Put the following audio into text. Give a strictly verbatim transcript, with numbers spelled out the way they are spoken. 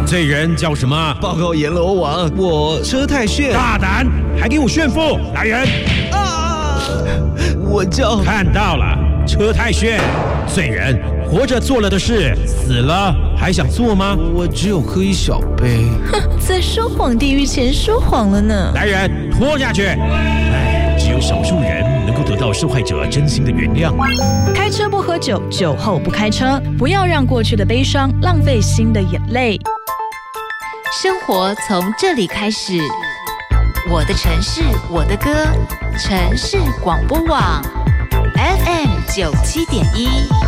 这人叫什么？ 报告阎罗王，我车太炫。 大胆，还给我炫富！来人！ 啊！我叫…… 看到了，车太炫。罪人活着做了的事，死了还想做吗？ 我只有喝一小杯。 哼，在说谎地狱前说谎了呢。 来人，拖下去！哎，只有少数人能够得到受害者真心的原谅。 开车不喝酒，酒后不开车，不要让过去的悲伤浪费新的眼泪。 生活从这里开始，我的城市，我的歌，城市广播网 F M 九七点一。